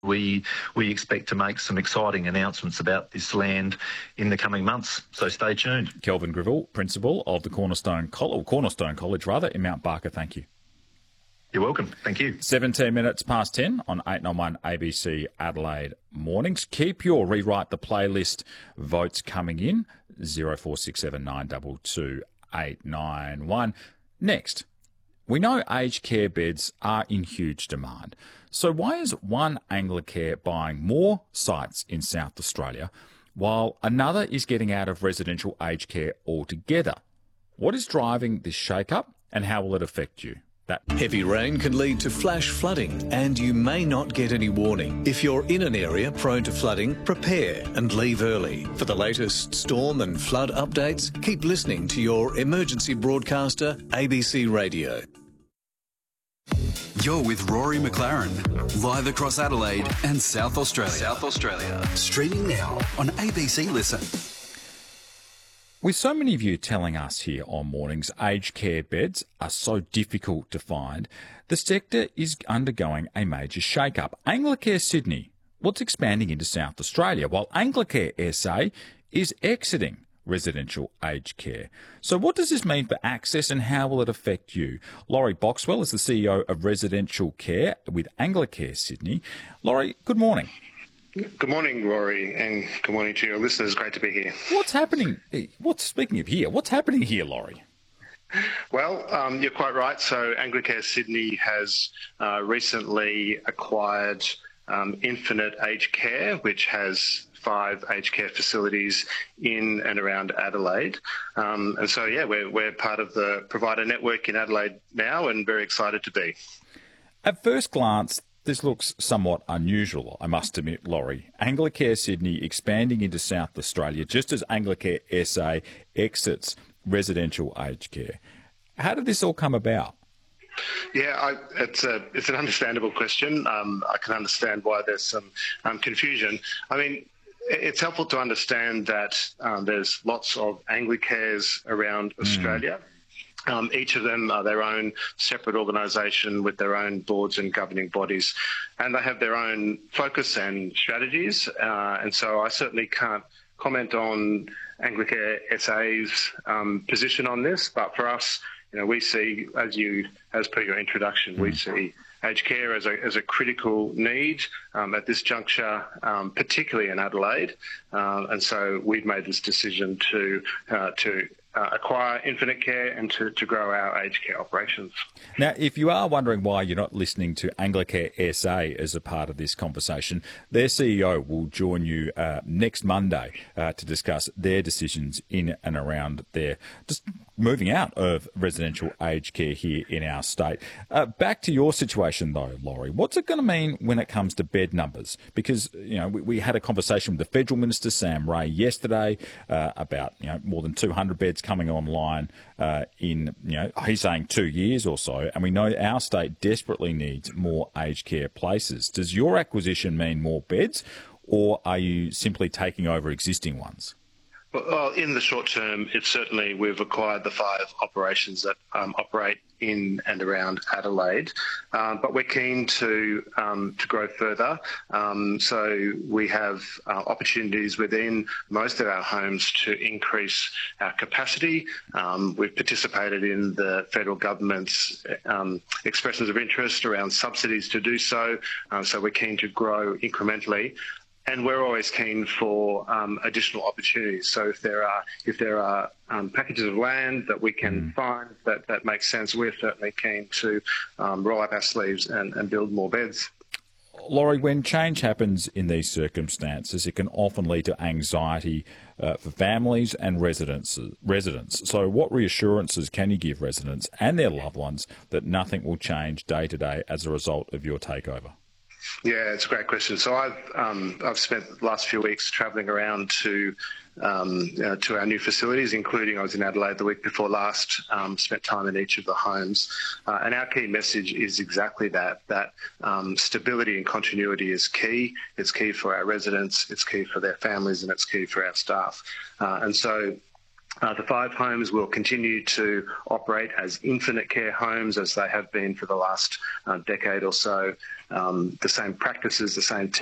We expect to make some exciting announcements about this land in the coming months, so stay tuned. Kelvin Greville, Principal of the Cornerstone College in Mount Barker, thank you. You're welcome. Thank you. 17 minutes past 10 on 891 ABC Adelaide Mornings. Keep your Rewrite the Playlist votes coming in, 0467 922 891. Next, we know aged care beds are in huge demand. So why is one Anglicare buying more sites in South Australia while another is getting out of residential aged care altogether? What is driving this shake-up and how will it affect you? Heavy rain can lead to flash flooding and you may not get any warning. If you're in an area prone to flooding, prepare and leave early. For the latest storm and flood updates, keep listening to your emergency broadcaster, ABC Radio. You're with Rory McLaren, live across Adelaide and South Australia. Streaming now on ABC Listen. With so many of you telling us here on Mornings aged care beds are so difficult to find, the sector is undergoing a major shake-up. Anglicare Sydney, what's expanding into South Australia, while Anglicare SA is exiting residential aged care. So what does this mean for access and how will it affect you? Laurie Boxwell is the CEO of Residential Care with Anglicare Sydney. Laurie, good morning. Good morning, Rory, and good morning to your listeners. Great to be here. What's happening? Speaking of here, what's happening here, Laurie? Well, you're quite right. So Anglicare Sydney has recently acquired Infinite Aged Care, which has 5 aged care facilities in and around Adelaide. And so, we're part of the provider network in Adelaide now and very excited to be. At first glance, this looks somewhat unusual, I must admit, Laurie. Anglicare Sydney expanding into South Australia just as Anglicare SA exits residential aged care. How did this all come about? Yeah, it's an understandable question. I can understand why there's some confusion. I mean, it's helpful to understand that there's lots of Anglicares around Australia. Each of them are their own separate organisation with their own boards and governing bodies, and they have their own focus and strategies. And so I certainly can't comment on Anglicare SA's position on this, but for us, we see, as per your introduction, we see aged care as a critical need at this juncture, particularly in Adelaide, and so we've made this decision to acquire Infinite Care and to grow our aged care operations. Now, if you are wondering why you're not listening to Anglicare SA as a part of this conversation, their CEO will join you next Monday to discuss their decisions in and around their just moving out of residential aged care here in our state. Back to your situation, though, Laurie. What's it going to mean when it comes to bed numbers? Because, we had a conversation with the Federal Minister, Sam Ray, yesterday about, more than 200 beds coming online in, he's saying 2 years or so, and we know our state desperately needs more aged care places. Does your acquisition mean more beds, or are you simply taking over existing ones? Well, in the short term, it's certainly we've acquired the 5 operations that operate in and around Adelaide, but we're keen to grow further. So we have opportunities within most of our homes to increase our capacity. We've participated in the federal government's expressions of interest around subsidies to do so. So we're keen to grow incrementally. And we're always keen for additional opportunities. So if there are packages of land that we can find that makes sense, we're certainly keen to roll up our sleeves and build more beds. Laurie, when change happens in these circumstances, it can often lead to anxiety for families and residents. So what reassurances can you give residents and their loved ones that nothing will change day to day as a result of your takeover? Yeah, it's a great question. So I've spent the last few weeks travelling around to our new facilities, including I was in Adelaide the week before last, spent time in each of the homes. And our key message is exactly that stability and continuity is key. It's key for our residents, it's key for their families, and it's key for our staff. And so The 5 homes will continue to operate as infinite care homes as they have been for the last decade or so. The same practices, the same